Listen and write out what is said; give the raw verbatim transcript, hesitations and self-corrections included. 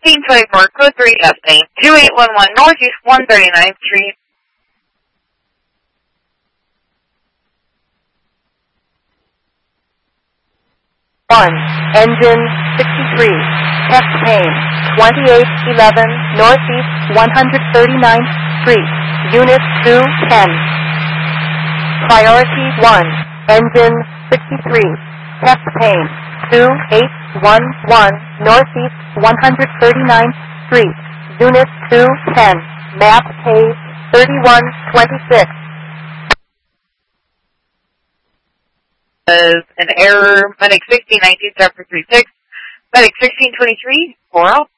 sixteen twenty-four, code three, estimate two eight one one Northeast one thirty-ninth Street. one. Engine sixty-three. Test pain. twenty-eight eleven Northeast one thirty-ninth Street. Unit two ten. Priority one. Engine sixty-three. Test pain. two eight one one Northeast one thirty-ninth Street. Unit two ten. Map page thirty-one twenty-six. As an error, Medic sixteen nineteen, start for three six. Medic sixteen twenty-three, four out.